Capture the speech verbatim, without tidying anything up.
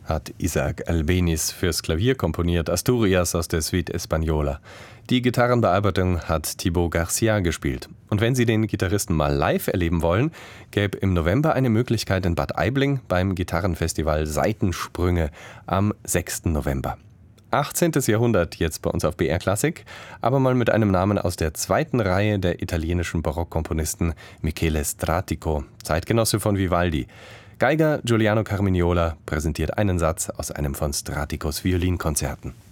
hat Isaac Albéniz fürs Klavier komponiert, Asturias aus der Suite Española. Die Gitarrenbearbeitung hat Thibaut Garcia gespielt. Und wenn Sie den Gitarristen mal live erleben wollen, gäbe im November eine Möglichkeit in Bad Aibling beim Gitarrenfestival Seitensprünge am sechsten November. achtzehntes Jahrhundert jetzt bei uns auf B R Klassik, aber mal mit einem Namen aus der zweiten Reihe der italienischen Barockkomponisten Michele Stratiko, Zeitgenosse von Vivaldi. Geiger Giuliano Carmignola präsentiert einen Satz aus einem von Stratikos Violinkonzerten.